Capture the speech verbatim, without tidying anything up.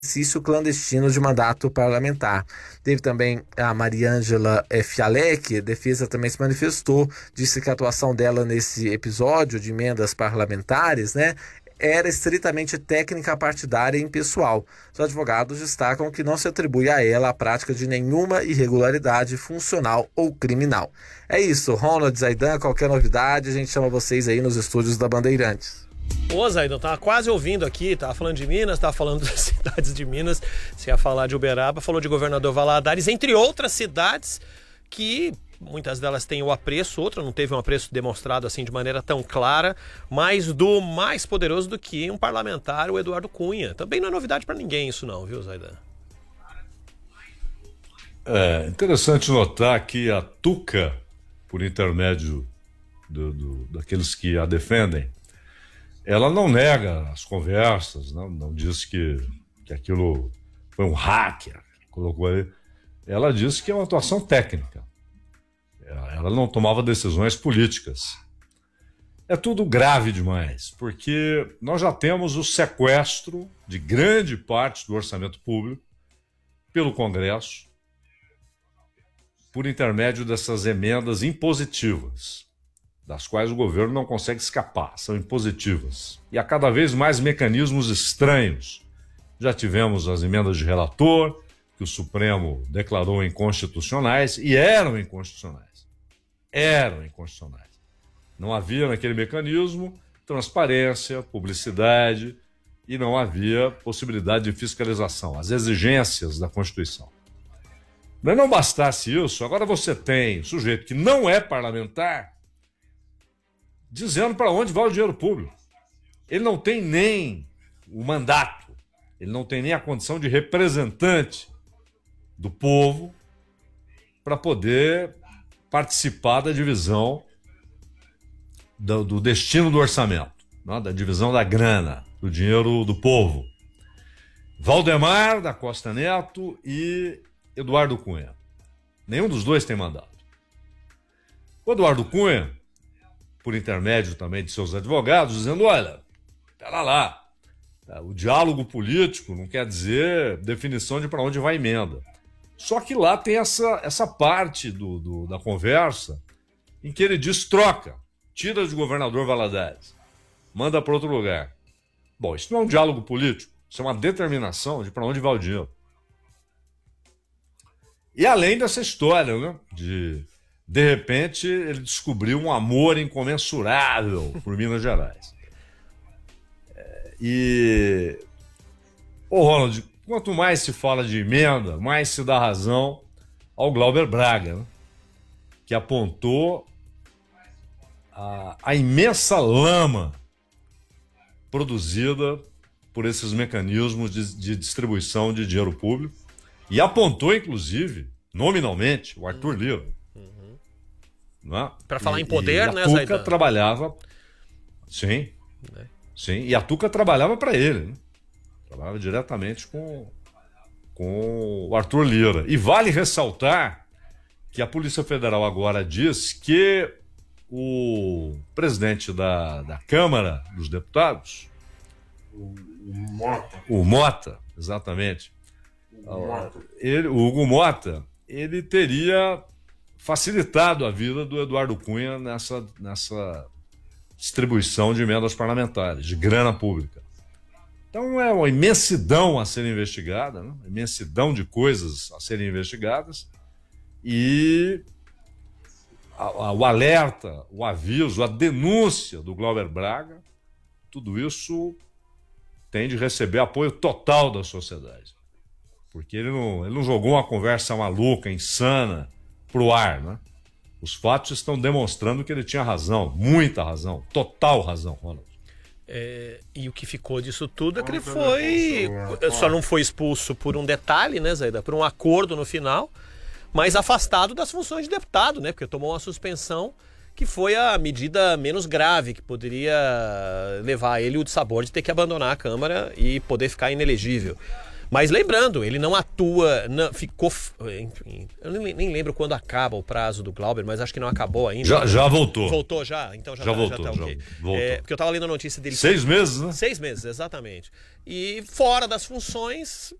exercício clandestino de mandato parlamentar. Teve também a Mariângela Fialec, a defesa também se manifestou, disse que a atuação dela nesse episódio de emendas parlamentares, né, era estritamente técnica partidária e impessoal. Os advogados destacam que não se atribui a ela a prática de nenhuma irregularidade funcional ou criminal. É isso, Ronald, Zaidan, qualquer novidade, a gente chama vocês aí nos estúdios da Bandeirantes. Ô, Zaidan, tava quase ouvindo aqui, tava falando de Minas, tava falando das cidades de Minas, você ia falar de Uberaba, falou de Governador Valadares, entre outras cidades que muitas delas têm o apreço, outra não teve um apreço demonstrado assim de maneira tão clara, mas do mais poderoso do que um parlamentar, o Eduardo Cunha. Também não é novidade para ninguém isso não, viu, Zaidan? É interessante notar que a Tuca, por intermédio do, do, daqueles que a defendem, ela não nega as conversas, não, não diz que, que aquilo foi um hacker que colocou aí. Ela diz que é uma atuação técnica. Ela não tomava decisões políticas. É tudo grave demais, porque nós já temos o sequestro de grande parte do orçamento público pelo Congresso por intermédio dessas emendas impositivas, das quais o governo não consegue escapar, são impositivas. E há cada vez mais mecanismos estranhos. Já tivemos as emendas de relator, que o Supremo declarou inconstitucionais, e eram inconstitucionais. Eram inconstitucionais. Não havia naquele mecanismo transparência, publicidade, e não havia possibilidade de fiscalização, as exigências da Constituição. Mas não bastasse isso, agora você tem sujeito que não é parlamentar dizendo para onde vai o dinheiro público. Ele não tem nem o mandato, ele não tem nem a condição de representante do povo para poder participar da divisão do, do destino do orçamento, né? Da divisão da grana, do dinheiro do povo. Valdemar da Costa Neto e Eduardo Cunha. Nenhum dos dois tem mandato. O Eduardo Cunha, por intermédio também de seus advogados, dizendo, olha, pera lá, o diálogo político não quer dizer definição de para onde vai a emenda. Só que lá tem essa, essa parte do, do, da conversa em que ele diz troca, tira de governador Valadares, manda para outro lugar. Bom, isso não é um diálogo político, isso é uma determinação de para onde vai o dinheiro. E além dessa história, né, de, de repente, ele descobriu um amor incomensurável por Minas Gerais. É, e, ô Ronald, quanto mais se fala de emenda, mais se dá razão ao Glauber Braga, né, que apontou a, a imensa lama produzida por esses mecanismos de, de distribuição de dinheiro público e apontou, inclusive, nominalmente, o Arthur Lira. Uhum. É? Para falar e, em poder, e a né, Tuca Zaidan? trabalhava... Sim, É. sim, e a Tuca trabalhava para ele, né? Trabalhava diretamente com, com o Arthur Lira. E vale ressaltar que a Polícia Federal agora diz que o presidente da, da Câmara dos Deputados, O, o Mota. o Mota, exatamente, O Mota. ele, o Hugo Mota, ele teria facilitado a vida do Eduardo Cunha nessa, nessa distribuição de emendas parlamentares, de grana pública. Então é uma imensidão a ser investigada, né? Uma imensidão de coisas a serem investigadas, e a, a, o alerta, o aviso, a denúncia do Glauber Braga, tudo isso tem de receber apoio total da sociedade. Porque ele não, ele não jogou uma conversa maluca, insana, pro ar, né? Os fatos estão demonstrando que ele tinha razão, muita razão, total razão, Ronald. É, e o que ficou disso tudo é que ele Quanto foi... ele Só não foi expulso por um detalhe, né, Zaidan? Por um acordo no final, mas afastado das funções de deputado, né? Porque tomou uma suspensão que foi a medida menos grave, que poderia levar ele o dissabor de ter que abandonar a Câmara e poder ficar inelegível. Mas lembrando, ele não atua, não, ficou... Enfim, eu nem, nem lembro quando acaba o prazo do Glauber, mas acho que não acabou ainda. Já, já voltou. Voltou já? Então já, Já tá, voltou, já tá ok. já voltou. É, porque eu tava lendo a notícia dele... Seis meses, né? Seis meses, exatamente. E fora das funções,